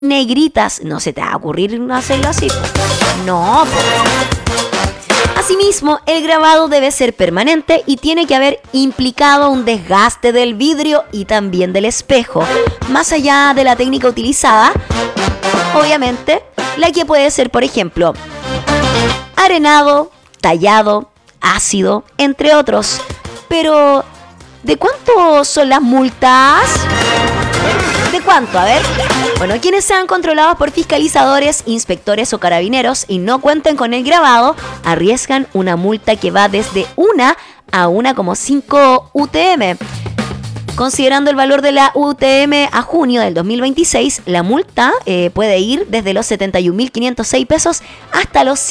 negritas. No se te va a ocurrir hacerlo así. No, Asimismo, el grabado debe ser permanente y tiene que haber implicado un desgaste del vidrio y también del espejo. Más allá de la técnica utilizada, obviamente, la que puede ser, por ejemplo, arenado, tallado, ácido, entre otros. Pero, ¿de cuánto son las multas? ¿De cuánto? A ver. Bueno, quienes sean controlados por fiscalizadores, inspectores o carabineros y no cuenten con el grabado, arriesgan una multa que va desde 1 a 1,5 UTM. Considerando el valor de la UTM a junio del 2026, la multa puede ir desde los 71.506 pesos hasta los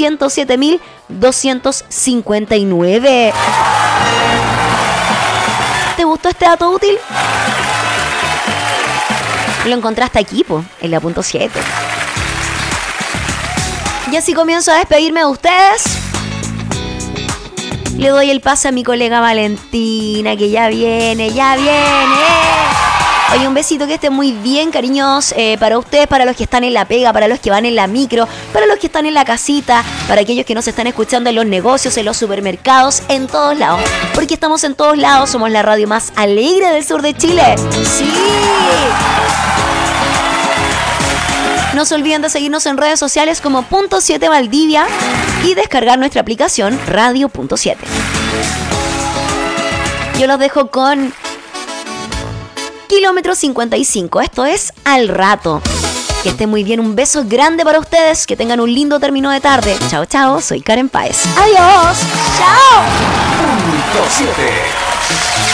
107.259. ¿Te gustó este dato útil? Lo encontraste aquí, en la punto 7. Y así comienzo a despedirme de ustedes. Le doy el pase a mi colega Valentina, que ya viene. Oye, un besito, que estén muy bien, cariños, para ustedes, para los que están en la pega, para los que van en la micro, para los que están en la casita, para aquellos que nos están escuchando en los negocios, en los supermercados, en todos lados. Porque estamos en todos lados, somos la radio más alegre del sur de Chile. ¡Sí! No se olviden de seguirnos en redes sociales como Punto 7 Valdivia y descargar nuestra aplicación Radio Punto 7. Yo los dejo con Kilómetro 55. Esto es Al Rato. Que estén muy bien. Un beso grande para ustedes. Que tengan un lindo término de tarde. Chao, chao. Soy Karen Páez. Adiós. Chao. Punto 7.